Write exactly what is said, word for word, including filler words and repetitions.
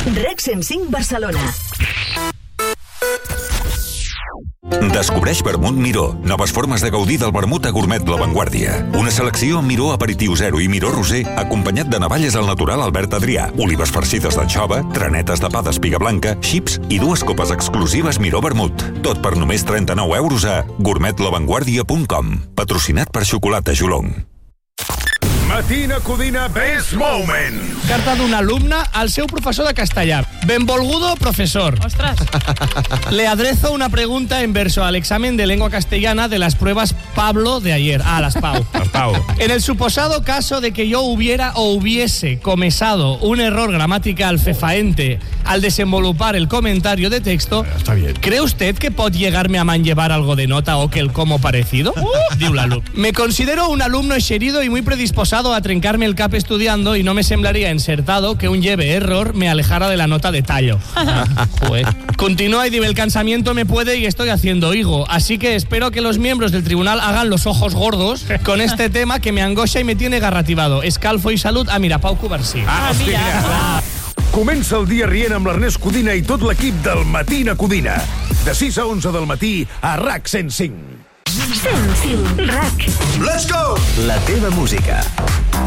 Rec cent cinc Barcelona. Descobreix Vermut Miró. Noves formes de gaudir del vermut a gourmet La Vanguardia. Una selecció amb Miró Aperitiu Zero i Miró Roser, acompanyat de navalles al natural Albert Adrià, olives farcides d'anxova, trenetes de pa d'espiga blanca, xips i dues copes exclusives Miró Vermut. Tot per només trenta-nou euros a gourmet la vanguardia punt com. Patrocinat per Xocolata Jolong. Matina Codina Best Moment. Carta d'un alumne al seu profesor de castellà. Benvolgudo profesor. Ostras. Le adrezo una pregunta en verso al examen de lengua castellana de las pruebas Pablo de ayer. Ah, las Pau. Las Pau. En el suposado caso de que yo hubiera o hubiese comesado un error gramatical fefaente al desenvolupar el comentario de texto, Está bien. ¿cree usted que pot llegarme a manllevar algo de nota o que el como parecido? Uh, diu l'alumne. Me considero un alumno herido y muy predisposado a trencarme el cap estudiando y no me semblaría encertado que un lleve error me alejara de la nota de tallo. Joder. Continúa y dice, el cansamiento me puede y estoy haciendo higo, así que espero que los miembros del tribunal hagan los ojos gordos con este tema que me angoscia y me tiene garrativado. Escalfo y salud a Mirapau Covarsí. Ah, Ah, mira. mira. Comença el dia rient amb l'Ernest Codina i tot l'equip del Matina Codina. De sis a onze del matí a RAC cent cinc. cent cinc R A C. Let's go! La teva música.